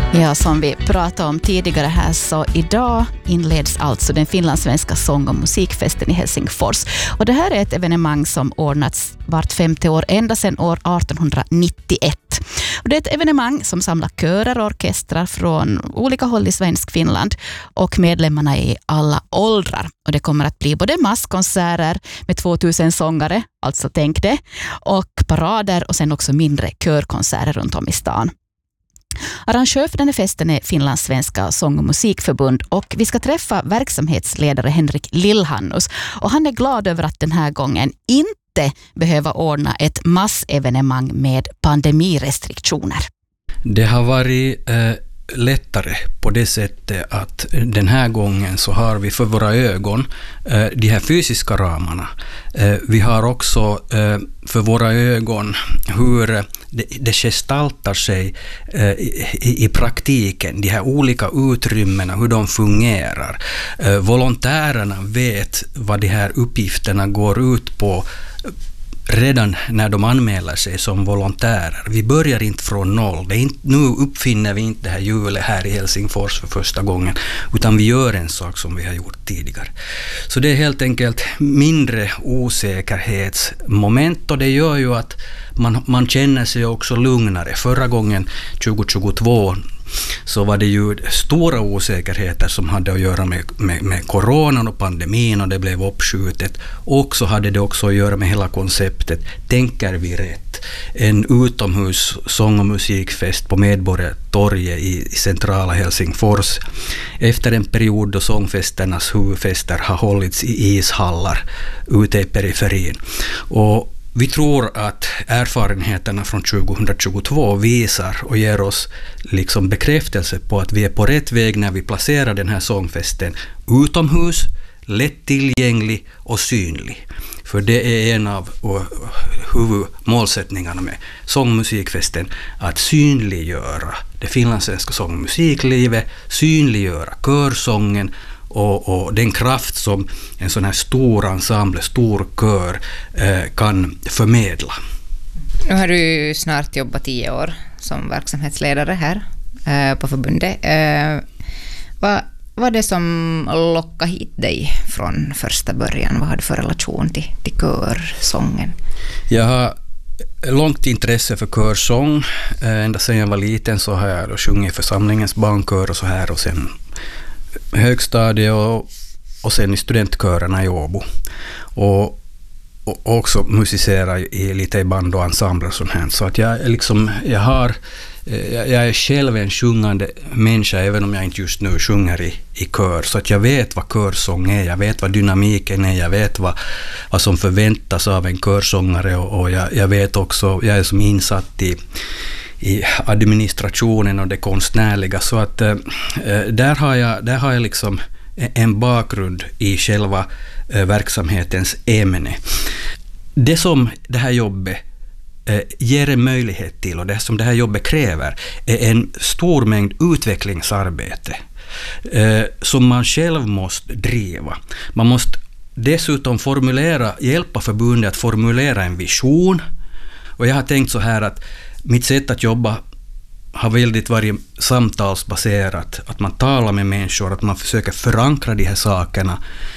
Ja, som vi pratade om tidigare här, så idag inleds alltså den finlandssvenska sång- och musikfesten i Helsingfors. Och det här är ett evenemang som ordnats vart 5:e år ända sedan år 1891. Och det är ett evenemang som samlar körer och orkestrar från olika håll i svensk Finland, och medlemmarna är i alla åldrar. Och det kommer att bli både masskonserter med 2000 sångare, alltså tänk det, och parader och sen också mindre körkonserter runt om i stan. Arrangör för den här festen är Finlandssvenska sång- och musikförbund, och vi ska träffa verksamhetsledare Henrik Lillhannus, och han är glad över att den här gången inte behöva ordna ett massevenemang med pandemirestriktioner. Det har varit lättare på det sättet att den här gången så har vi för våra ögon de här fysiska ramarna. Vi har också för våra ögon hur det gestaltar sig i praktiken, de här olika utrymmena, hur de fungerar. Volontärerna vet vad de här uppgifterna går ut på redan när de anmäler sig som volontärer. Vi börjar inte från noll. Nu uppfinner vi inte det här hjulet här i Helsingfors för första gången, utan vi gör en sak som vi har gjort tidigare. Så det är helt enkelt mindre osäkerhetsmoment, och det gör ju att man känner sig också lugnare. Förra gången, 2022, så var det ju stora osäkerheter som hade att göra med coronan och pandemin, och det blev uppskjutet. Och så hade det också att göra med hela konceptet Tänker vi rätt? En utomhus sång- och musikfest på Medborgartorget i centrala Helsingfors. Efter en period då sångfesternas huvudfester har hållits i ishallar ute i periferin. Och vi tror att erfarenheterna från 2022 visar och ger oss liksom bekräftelse på att vi är på rätt väg när vi placerar den här sångfesten utomhus, lättillgänglig och synlig. För det är en av huvudmålsättningarna med sångmusikfesten, att synliggöra det finlandssvenska sång- och musiklivet, synliggöra körsången och den kraft som en sån här stor ensemble, stor kör kan förmedla. Nu har du snart jobbat 10 år som verksamhetsledare här på förbundet. Vad var det som lockade hit dig från första början? Vad har du för relation till körsången? Jag har långt intresse för körsång. Ända sedan jag var liten så har jag sjungit i församlingens barnkör och så här, och sen högstadie och sen i studentkörerna i Åbo. Och också musicera lite i band och ensembler och sånt här. Så att jag är själv en sjungande människa, även om jag inte just nu sjunger i kör. Så att jag vet vad körsång är, jag vet vad dynamiken är, jag vet vad som förväntas av en körsångare, och jag vet också, jag är som insatt i administrationen och det konstnärliga, så att där har jag liksom en bakgrund i själva verksamhetens ämne. Det som det här jobbet ger en möjlighet till, och det som det här jobbet kräver, är en stor mängd utvecklingsarbete som man själv måste driva. Man måste dessutom hjälpa förbundet att formulera en vision, och jag har tänkt så här att mitt sätt att jobba har väldigt varit samtalsbaserat, att man talar med människor, att man försöker förankra de här sakerna